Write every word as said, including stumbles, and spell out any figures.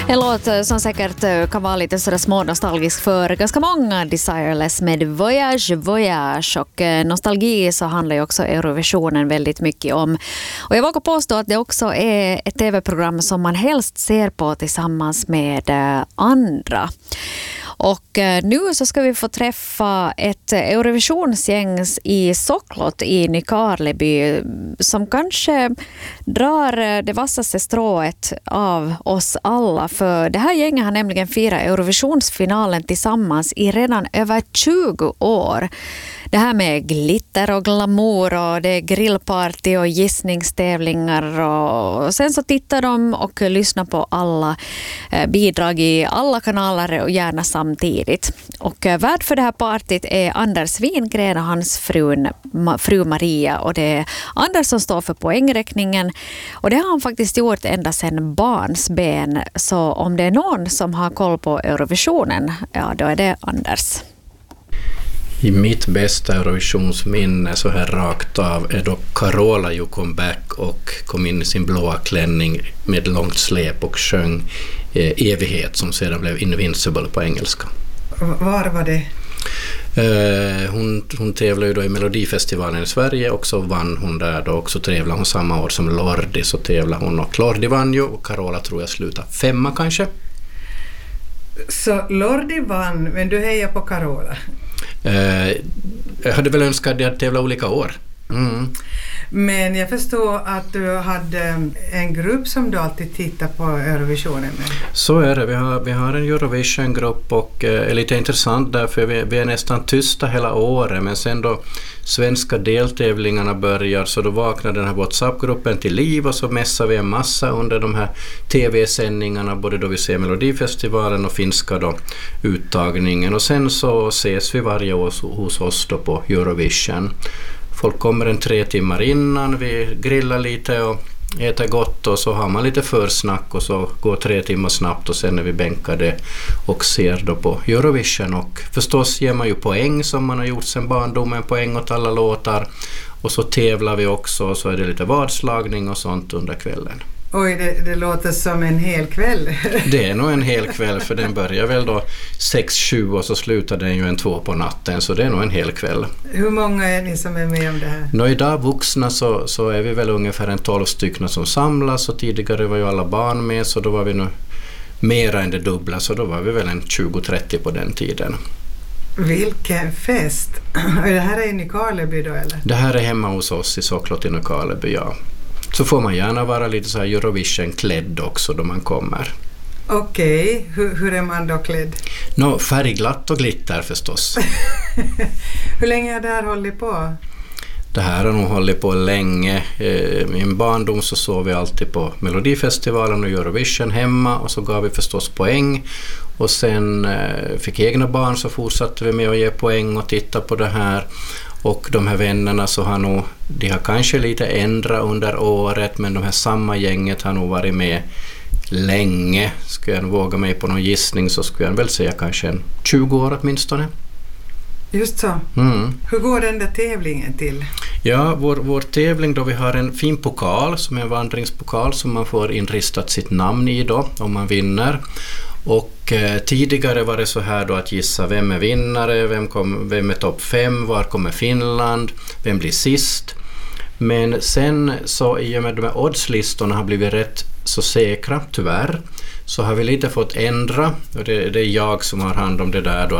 En låt som säkert kan vara lite sådär smånostalgisk för ganska många, Desireless med Voyage, Voyage, och nostalgi så handlar ju också Eurovisionen väldigt mycket om. Och jag vågar påstå att det också är ett tv-program som man helst ser på tillsammans med andra. Och nu så ska vi få träffa ett Eurovisionsgäng i Socklot i Nykarleby som kanske drar det vassaste strået av oss alla. För det här gänget har nämligen firat Eurovisionsfinalen tillsammans i redan över tjugo år. Det här med glitter och glamour och det är grillparty och gissningstävlingar och sen så tittar de och lyssnar på alla bidrag i alla kanaler och gärna samtidigt. Och värd för det här partyt är Anders Wingren och hans fru, fru Maria, och det är Anders som står för poängräkningen, och det har han faktiskt gjort ända sedan barnsben. Så om det är någon som har koll på Eurovisionen, ja då är det Anders. I mitt bästa Eurovisionsminne så här rakt av är då Carola ju kom back och kom in i sin blåa klänning med långt släp och sjöng eh, Evighet som sedan blev Invincible på engelska. Var var det? Eh, hon, hon tävlade ju då i Melodifestivalen i Sverige och så vann hon där då, och så tävlade hon samma år som Lordi, så tävlade hon och Lordi vann ju och Carola tror jag slutade femma kanske. Så Lordi vann, men du hejar på Carola? Eh, jag hade väl önskat att de hade tävlat olika år. Mm. Men jag förstår att du hade en grupp som du alltid tittar på Eurovisionen med. Så är det. Vi har, vi har en Eurovision-grupp och eh, är lite intressant därför vi, vi är nästan tysta hela året, men sen då svenska deltävlingarna börjar så då vaknar den här WhatsApp-gruppen till liv och så mässar vi en massa under de här tv-sändningarna, både då vi ser Melodifestivalen och finska då uttagningen, och sen så ses vi varje år hos oss då på Eurovision. Folk kommer en tre timmar innan, vi grillar lite och äter gott och så har man lite försnack och så går tre timmar snabbt och sen är vi bänkade och ser då på Eurovision, och förstås ger man ju poäng som man har gjort sedan barndomen, poäng åt alla låtar, och så tävlar vi också och så är det lite vadslagning och sånt under kvällen. Oj, det, det låter som en hel kväll. Det är nog en hel kväll för den börjar väl då sex sju och så slutar den ju en två på natten, så det är nog en hel kväll. Hur många är ni som är med om det här? Nå, idag vuxna så, så är vi väl ungefär en tolv stycken som samlas, och tidigare var ju alla barn med så då var vi nu mera än det dubbla, så då var vi väl en tjugo trettio på den tiden. Vilken fest! Det här är i Nykarleby då eller? Det här är hemma hos oss i Socklot i Nykarleby, ja. Så får man gärna vara lite så här Eurovision-klädd också då man kommer. Okej, okay. hur, hur är man då klädd? Nå, färgglatt och glitter förstås. Hur länge har det här hållit på? Det här har nog hållit på länge. I min barndom så såg vi alltid på Melodifestivalen och Eurovision hemma, och så gav vi förstås poäng. Och sen fick egna barn så fortsatte vi med att ge poäng och titta på det här. Och de här vännerna så har nog, de har kanske lite ändrat under året, men de här samma gänget har nog varit med länge. Skulle jag våga mig på någon gissning så skulle jag väl säga kanske en tjugo år åtminstone. Just så. Mm. Hur går den där tävlingen till? Ja, vår, vår tävling då, vi har en fin pokal som är en vandringspokal som man får inristat sitt namn i då om man vinner. Och eh, tidigare var det så här då att gissa vem är vinnare, vem, kom, vem är topp fem, var kommer Finland, vem blir sist. Men sen så i och med de här oddslistorna har blivit rätt så säkra, tyvärr, så har vi lite fått ändra, och det, det är jag som har hand om det där då,